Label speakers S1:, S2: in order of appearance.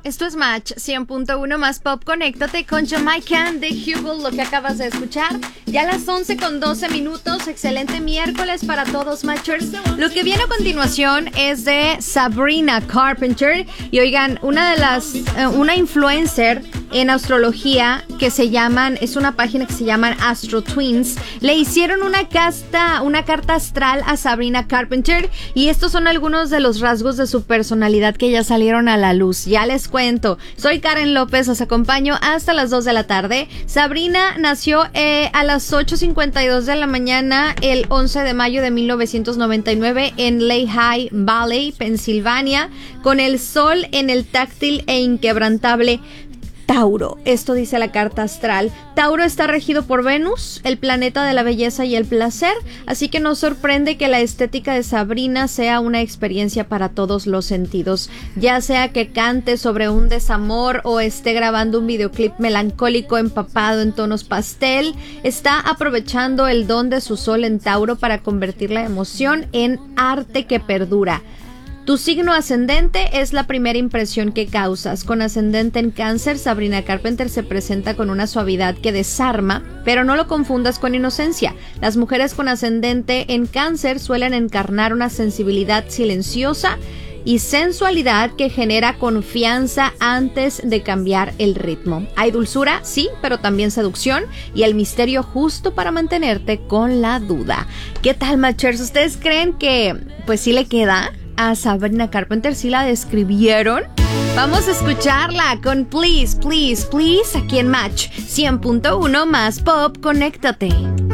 S1: Esto es Match 100.1 más Pop. Conéctate con Jamaican de Hubble, lo que acabas de escuchar. Ya a las 11:12. Excelente miércoles para todos, Matchers. Lo que viene a continuación es de Sabrina Carpenter. Y oigan, una influencer en astrología que es una página que se llaman Astro Twins. Le hicieron una carta astral a Sabrina Carpenter y estos son algunos de los rasgos de su personalidad que ya salieron a la luz. Ya les cuento. Soy Karen López, los acompaño hasta las 2 de la tarde. Sabrina nació a las 8:52 de la mañana el 11 de mayo de 1999 en Lehigh Valley, Pensilvania, con el sol en el táctil e inquebrantable Tauro. Esto dice la carta astral. Tauro está regido por Venus, el planeta de la belleza y el placer, así que nos sorprende que la estética de Sabrina sea una experiencia para todos los sentidos, ya sea que cante sobre un desamor o esté grabando un videoclip melancólico empapado en tonos pastel. Está aprovechando el don de su sol en Tauro para convertir la emoción en arte que perdura. Tu signo ascendente es la primera impresión que causas. Con ascendente en Cáncer, Sabrina Carpenter se presenta con una suavidad que desarma, pero no lo confundas con inocencia. Las mujeres con ascendente en Cáncer suelen encarnar una sensibilidad silenciosa y sensualidad que genera confianza antes de cambiar el ritmo. Hay dulzura, sí, pero también seducción y el misterio justo para mantenerte con la duda. ¿Qué tal, Matchers? ¿Ustedes creen que pues sí le queda a Sabrina Carpenter? ¿Sí la describieron? Vamos a escucharla con Please, Please, Please aquí en Match 100.1 más Pop. Conéctate.